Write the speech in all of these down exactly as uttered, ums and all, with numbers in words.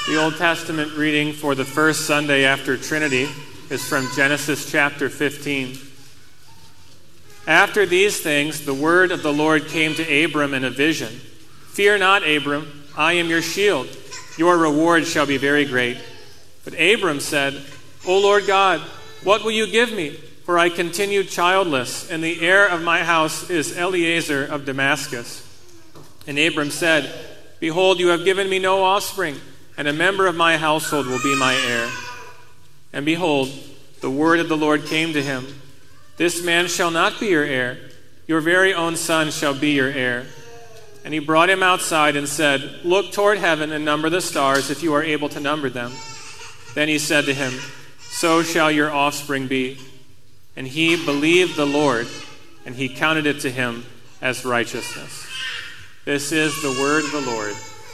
The Old Testament reading for the first Sunday after Trinity is from Genesis chapter fifteen. After these things, the word of the Lord came to Abram in a vision. Fear not, Abram, I am your shield. Your reward shall be very great. But Abram said, O Lord God, what will you give me? For I continue childless, and the heir of my house is Eliezer of Damascus. And Abram said, Behold, you have given me no offspring, and a member of my household will be my heir. And behold, the word of the Lord came to him. This man shall not be your heir. Your very own son shall be your heir. And he brought him outside and said, Look toward heaven and number the stars, if you are able to number them. Then he said to him, So shall your offspring be. And he believed the Lord, and he counted it to him as righteousness. This is the word of the Lord.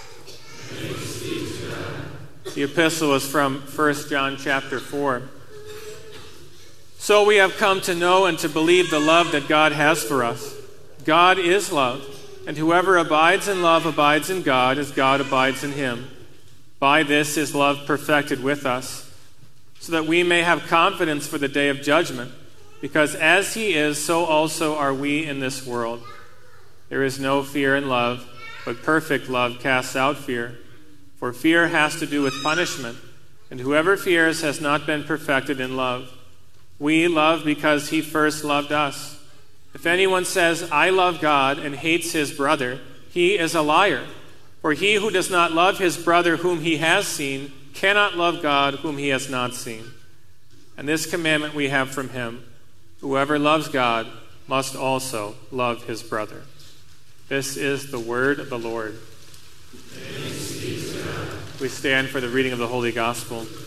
The epistle is from First John chapter four. So we have come to know and to believe the love that God has for us. God is love, and whoever abides in love abides in God as God abides in him. By this is love perfected with us, so that we may have confidence for the day of judgment, because as he is, so also are we in this world. There is no fear in love, but perfect love casts out fear. For fear has to do with punishment, and whoever fears has not been perfected in love. We love because he first loved us. If anyone says, I love God, and hates his brother, he is a liar. For he who does not love his brother whom he has seen cannot love God whom he has not seen. And this commandment we have from him: whoever loves God must also love his brother. This is the word of the Lord. Thanks be to God. We stand for the reading of the Holy Gospel.